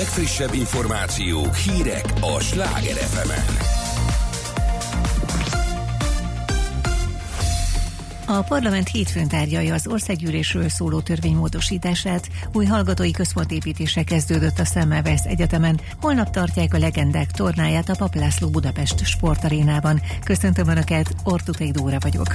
legfrissebb információk, hírek a Sláger FM-en. A parlament hétfőn tárgyalja az országgyűlésről szóló törvény módosítását. Új hallgatói központ építése kezdődött a Semmelweis Egyetemen. Holnap tartják a legendák tornáját a Papp László Budapest sportarénában. Köszöntöm Önöket, Ortuthey Dóra vagyok.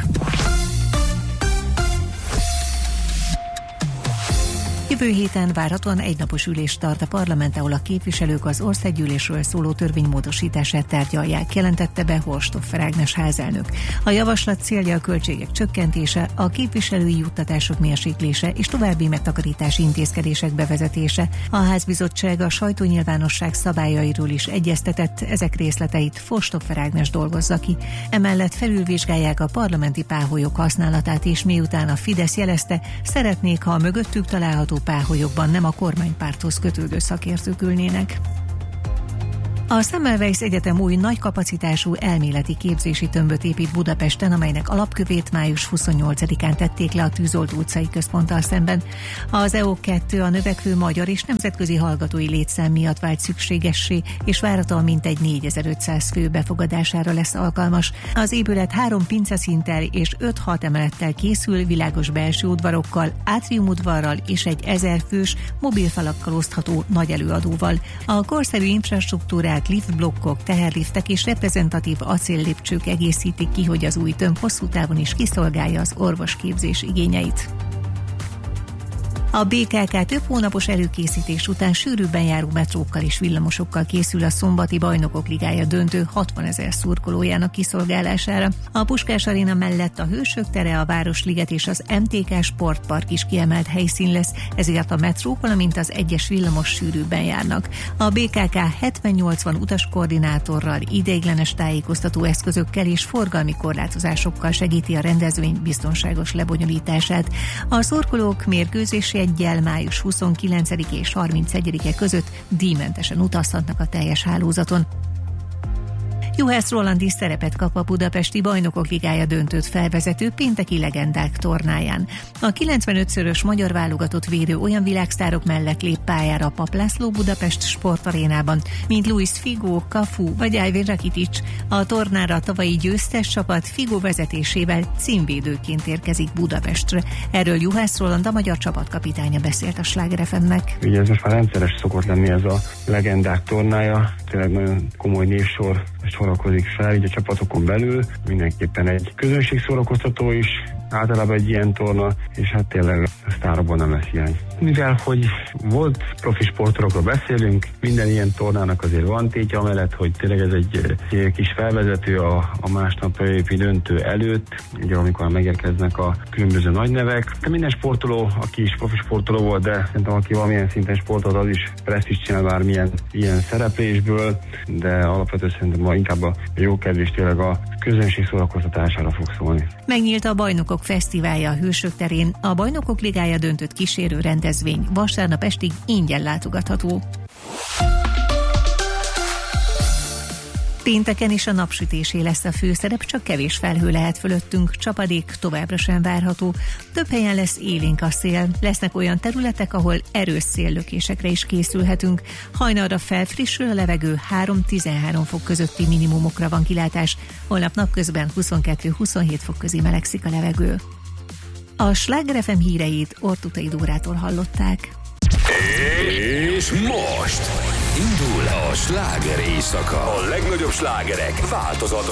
Jövő héten várhatóan egynapos ülést tart a parlament, ahol a képviselők az országgyűlésről szóló törvénymódosítását tárgyalják, jelentette be Horsthofer Ágnes házelnök. A javaslat célja a költségek csökkentése, a képviselői juttatások mérséklése és további megtakarítási intézkedések bevezetése. A házbizottság a sajtónyilvánosság szabályairól is egyeztetett, ezek részleteit Horsthofer Ágnes dolgozza ki. Emellett felülvizsgálják a parlamenti páholyok használatát is, miután a Fidesz jelezte, szeretnék, ha a mögöttük található páholyokban nem a kormánypárthoz kötődő szakértők ülnének. A Semmelweis Egyetem új nagykapacitású elméleti képzési tömböt épít Budapesten, amelynek alapkövét május 28-án tették le a Tűzolt utcai központtal szemben. Az EO2 a növekvő magyar és nemzetközi hallgatói létszám miatt vált szükségessé, és várhatóan mintegy 4500 fő befogadására lesz alkalmas. Az épület 3 pinceszinttel és 5-6 emelettel készül, világos belső udvarokkal, átriumudvarral és egy 1000 fős mobilfalakkal osztható nagy előadóval. A korszerű infrastruktúrát liftblokkok, teherliftek és reprezentatív acéllépcsők egészítik ki, hogy az új tömb hosszú távon is kiszolgálja az orvosképzés igényeit. A BKK több hónapos előkészítés után sűrűbben járó metrókkal és villamosokkal készül a szombati Bajnokok Ligája döntő 60 000 szurkolójának kiszolgálására. A Puskás Aréna mellett a Hősök tere, a Városliget és az MTK Sportpark is kiemelt helyszín lesz, ezért a metrók, valamint az egyes villamos sűrűbben járnak. A BKK 70-80 utaskoordinátorral, ideiglenes tájékoztató eszközökkel és forgalmi korlátozásokkal segíti a rendezvény biztonságos lebonyolítását. A szurkolók mérkőzési eggyel május 29 és 31-e között díjmentesen utazhatnak a teljes hálózaton. Juhász Roland is szerepet kap a Budapesti Bajnokok Ligája döntőt felvezető pénteki legendák tornáján. A 95-szörös magyar válogatott védő olyan világsztárok mellett lép pályára a Papp László Budapest sportarénában, mint Luis Figo, Cafu vagy Ivan Rakitic. A tornára a tavalyi győztes csapat Figo vezetésével címvédőként érkezik Budapestre. Erről Juhász Roland, a magyar csapatkapitánya beszélt a Sláger FM-nek. Ugye ez most már rendszeres szokott lenni ez a legendák tornája, tényleg nagyon komoly névsor sorakozik fel így a csapatokon belül, mindenképpen egy közönségszórakoztató is, általában egy ilyen torna, és hát tényleg a sztárokból nem lesz hiány. Mivel, hogy volt profi sportolókról beszélünk, minden ilyen tornának azért van tétje, amellett, hogy tényleg ez egy kis felvezető a másnap épi döntő előtt, ugye amikor megérkeznek a különböző nagy nevek. De minden sportoló, aki is profi sportoló volt, de szerintem aki valamilyen szinten sportolt, az is presztízs csinál bármilyen ilyen szereplésből, de alapvetően szerintem inkább a jókedvés tényleg a közönség szórakoztatására fog szólni. Megnyílt a Bajnokok Fesztiválja a Hősök terén, a Bajnokok Ligája döntőt kísérő rendezvény vasárnap estig ingyen látogatható. Pénteken is a napsütésé lesz a főszerep, csak kevés felhő lehet fölöttünk, csapadék továbbra sem várható. Több helyen lesz élénk a szél, lesznek olyan területek, ahol erős széllökésekre is készülhetünk. Hajnalra felfrissül a levegő, 3-13 fok közötti minimumokra van kilátás, holnap napközben 22-27 fok közé melegszik a levegő. A Sláger FM híreit Ortuthey Dórától hallották. És most indul a sláger éjszaka. A legnagyobb slágerek változatos